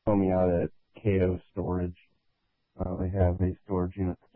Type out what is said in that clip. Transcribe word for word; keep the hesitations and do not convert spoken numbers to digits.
help me out at K O Storage. Uh, they have a storage unit